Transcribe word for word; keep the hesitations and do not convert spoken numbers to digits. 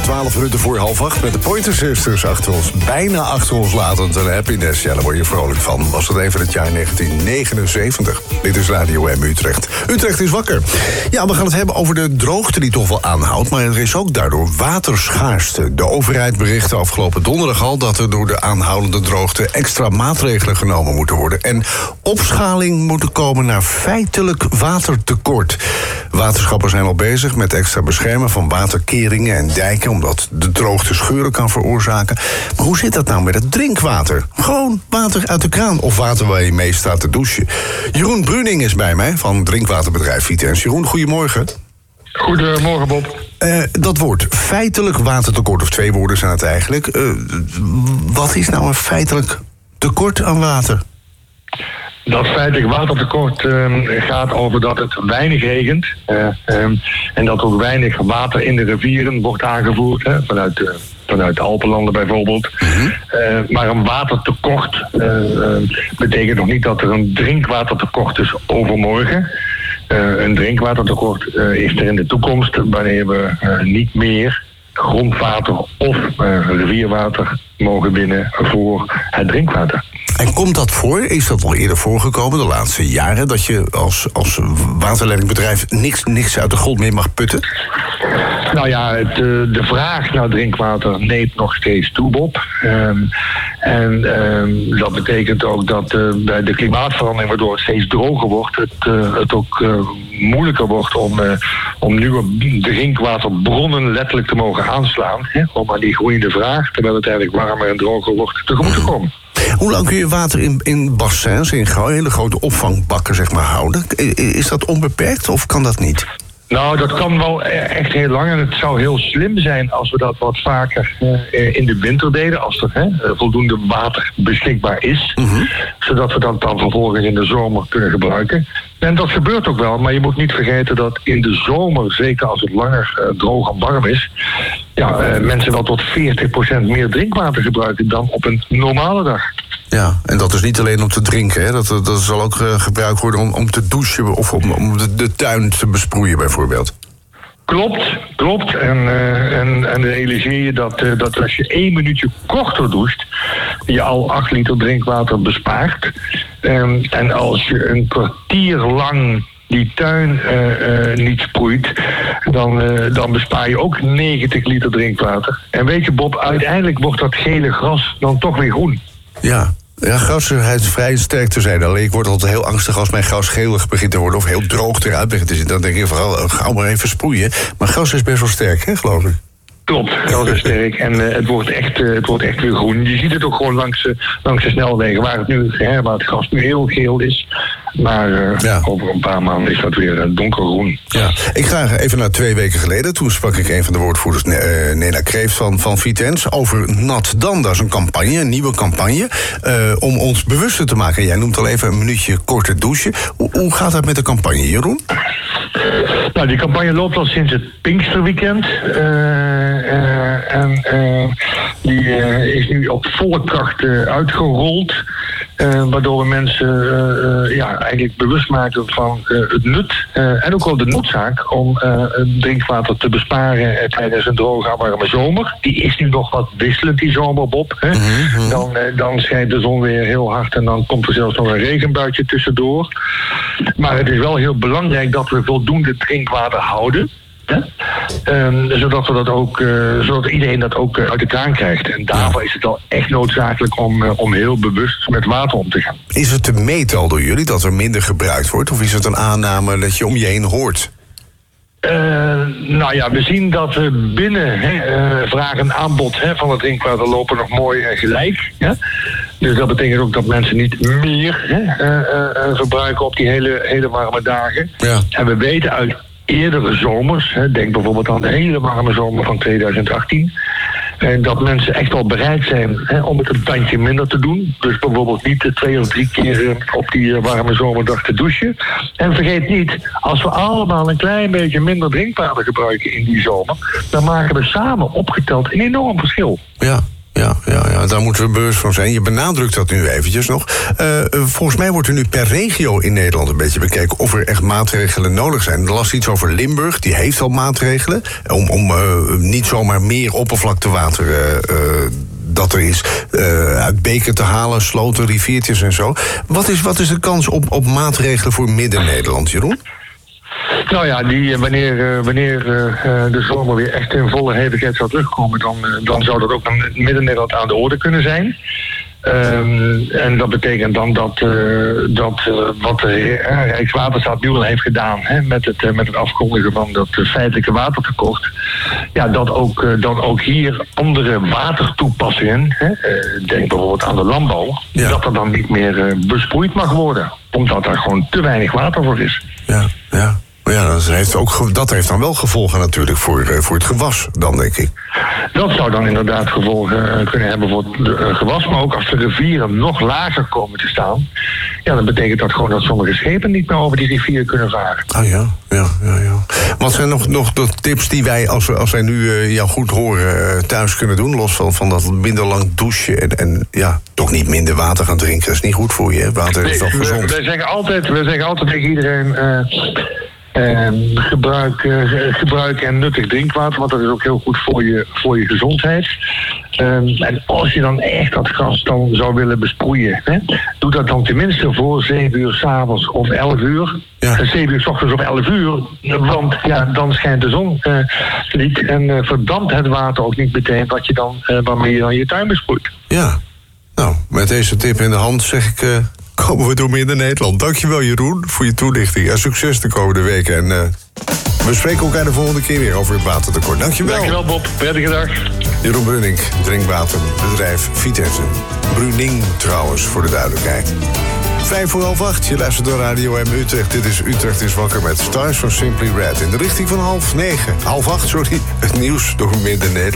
twaalf minuten voor half acht met de Pointer Sisters achter ons. Bijna achter ons latend een happiness. Ja, daar word je vrolijk van. Was dat even het jaar negentien negenenzeventig. Dit is Radio M Utrecht. Utrecht is wakker. Ja, we gaan het hebben over de droogte die toch wel aanhoudt. Maar er is ook daardoor waterschaarste. De overheid berichtte afgelopen donderdag al dat er door de aanhoudende droogte extra maatregelen genomen moeten worden. En opschaling moet komen naar feitelijk watertekort. Waterschappen zijn al bezig met extra beschermen van waterkeringen en dijken, omdat de droogte scheuren kan veroorzaken. Maar hoe zit dat nou met het drinkwater? Gewoon water uit de kraan of water waar je mee staat te douchen. Jeroen Bruning is bij mij van drinkwaterbedrijf Vitens. Jeroen, goedemorgen. Goedemorgen, Bob. Uh, dat woord, feitelijk watertekort, of twee woorden zijn het eigenlijk. Uh, wat is nou een feitelijk tekort aan water? Dat feitelijk watertekort uh, gaat over dat het weinig regent. Uh, um, en dat ook weinig water in de rivieren wordt aangevoerd. Hè, vanuit, uh, vanuit de Alpenlanden bijvoorbeeld. Mm-hmm. Uh, maar een watertekort uh, uh, betekent nog niet dat er een drinkwatertekort is overmorgen. Uh, een drinkwatertekort uh, is er in de toekomst wanneer we uh, niet meer grondwater of uh, rivierwater mogen winnen voor het drinkwater. En komt dat voor? Is dat al eerder voorgekomen de laatste jaren, dat je als, als waterleidingbedrijf niks, niks uit de grond meer mag putten? Nou ja, het, de vraag naar drinkwater neemt nog steeds toe, Bob. Um, en um, dat betekent ook dat uh, bij de klimaatverandering, waardoor het steeds droger wordt, het, uh, het ook uh, moeilijker wordt om, uh, om nieuwe drinkwaterbronnen letterlijk te mogen aanslaan. Hè, om aan die groeiende vraag, terwijl het eigenlijk warmer en droger wordt, tegemoet te komen. Hoe lang kun je water in, in bassins, in hele grote opvangbakken zeg maar, houden? Is dat onbeperkt of kan dat niet? Nou, dat kan wel echt heel lang. En het zou heel slim zijn als we dat wat vaker uh, in de winter deden. Als er uh, voldoende water beschikbaar is. Mm-hmm. Zodat we dat dan vervolgens in de zomer kunnen gebruiken. En dat gebeurt ook wel. Maar je moet niet vergeten dat in de zomer, zeker als het langer uh, droog en warm is, ja, uh, mensen wel tot veertig procent meer drinkwater gebruiken dan op een normale dag. Ja, en dat is niet alleen om te drinken, hè? Dat, dat zal ook uh, gebruikt worden om, om te douchen of om, om de, de tuin te besproeien bijvoorbeeld. Klopt, klopt. En, uh, en, en dan realiseer je dat, uh, dat als je één minuutje korter doucht, je al acht liter drinkwater bespaart. Um, en als je een kwartier lang die tuin uh, uh, niet sproeit, dan, uh, dan bespaar je ook negentig liter drinkwater. En weet je, Bob, uiteindelijk wordt dat gele gras dan toch weer groen. Ja. Ja, gras is vrij sterk te zijn. Alleen ik word altijd heel angstig als mijn gras gelig begint te worden of heel droog eruit begint te zien. Dan denk ik vooral, gauw maar even sproeien. Maar gras is best wel sterk, hè, geloof ik. Klopt, gras is sterk en uh, het, wordt echt, uh, het wordt echt weer groen. Je ziet het ook gewoon langs, uh, langs de snelwegen waar het, nu, hè, waar het gras nu heel geel is. Maar uh, ja. over een paar maanden is dat weer uh, donkergroen. Ja. Ik ga even naar twee weken geleden. Toen sprak ik een van de woordvoerders, uh, Nena Kreeft van, van Vitens, over Nat Dan. Dat is een campagne, een nieuwe campagne, uh, om ons bewuster te maken. Jij noemt al even een minuutje korter douchen. Hoe, hoe gaat dat met de campagne, Jeroen? Nou, die campagne loopt al sinds het Pinksterweekend. Uh, uh, en uh, die uh, is nu op volle kracht uh, uitgerold. Uh, waardoor we mensen uh, uh, ja, eigenlijk bewust maken van uh, het nut uh, en ook wel de noodzaak om uh, drinkwater te besparen uh, tijdens een droge en warme zomer. Die is nu nog wat wisselend, die zomer, Bob. Hè? Mm-hmm. Dan, uh, dan schijnt de zon weer heel hard en dan komt er zelfs nog een regenbuitje tussendoor. Maar het is wel heel belangrijk dat we voldoende drinkwater houden. Hè? Um, zodat, we dat ook, uh, zodat iedereen dat ook uh, uit de kraan krijgt. En daarvoor is het wel echt noodzakelijk om, uh, om heel bewust met water om te gaan. Is het te meten al door jullie dat er minder gebruikt wordt? Of is het een aanname dat je om je heen hoort? Uh, nou ja, we zien dat we binnen hè, uh, vraag en aanbod hè, van het drinkwater lopen nog mooi uh, gelijk. Hè? Dus dat betekent ook dat mensen niet meer hè, uh, uh, verbruiken op die hele, hele warme dagen. Ja. En we weten uit eerdere zomers, hè, denk bijvoorbeeld aan de hele warme zomer van tweeduizend achttien... En dat mensen echt wel bereid zijn hè, om het een tandje minder te doen. Dus bijvoorbeeld niet twee of drie keer op die warme zomerdag te douchen. En vergeet niet, als we allemaal een klein beetje minder drinkwater gebruiken in die zomer, dan maken we samen opgeteld een enorm verschil. Ja. Ja, ja, ja, daar moeten we bewust van zijn. Je benadrukt dat nu eventjes nog. Uh, volgens mij wordt er nu per regio in Nederland een beetje bekeken of er echt maatregelen nodig zijn. Er las iets over Limburg, die heeft al maatregelen om, om uh, niet zomaar meer oppervlaktewater uh, uh, dat er is, uh, uit beken te halen, sloten, riviertjes en zo. Wat is, wat is de kans op, op maatregelen voor Midden-Nederland, Jeroen? Nou ja, die, wanneer, wanneer uh, de zomer weer echt in volle hevigheid zou terugkomen, dan, dan zou dat ook in Midden-Nederland aan de orde kunnen zijn. Um, en dat betekent dan dat, uh, dat uh, wat de uh, Rijkswaterstaat nu al heeft gedaan, hè, met, het, uh, met het afkondigen van dat uh, feitelijke watertekort, ja, dat ook, uh, dan ook hier andere watertoepassingen, hè, uh, denk bijvoorbeeld aan de landbouw, ja. dat er dan niet meer uh, besproeid mag worden, omdat er gewoon te weinig water voor is. Ja, ja. Ja, dat heeft, ook, dat heeft dan wel gevolgen natuurlijk voor, voor het gewas, dan denk ik. Dat zou dan inderdaad gevolgen kunnen hebben voor het gewas. Maar ook als de rivieren nog lager komen te staan, ja, dan betekent dat gewoon dat sommige schepen niet meer over die rivieren kunnen varen. Ah ja, ja, ja, ja. Wat zijn nog, nog de tips die wij, als, we, als wij nu uh, jou goed horen, thuis kunnen doen? Los van, van dat minder lang douchen en, en ja, toch niet minder water gaan drinken. Dat is niet goed voor je, hè? Water is toch gezond? We, we, zeggen altijd, we zeggen altijd tegen iedereen, Uh, Uh, gebruik, uh, gebruik en nuttig drinkwater, want dat is ook heel goed voor je, voor je gezondheid. Uh, en als je dan echt dat gras dan zou willen besproeien, hè, doe dat dan tenminste voor zeven uur 's avonds of elf uur. Ja. zeven uur 's ochtends of elf uur, want ja, dan schijnt de zon uh, niet en uh, verdampt het water ook niet meteen wat je dan, uh, waarmee je dan je tuin besproeit. Ja, nou, met deze tip in de hand zeg ik, Uh... komen we door Midden-Nederland. Dankjewel, Jeroen, voor je toelichting. En succes de komende weken. En uh, we spreken elkaar de volgende keer weer over het watertekort. Dankjewel. Dankjewel, Bob. Prettige dag. Jeroen Brunink, drinkwaterbedrijf Vitesse. Bruning trouwens, voor de duidelijkheid. Vijf voor half acht, je luistert door Radio M Utrecht. Dit is Utrecht is wakker met Stars van Simply Red. In de richting van half negen. Half acht, sorry. Het nieuws door Midden-Nederland.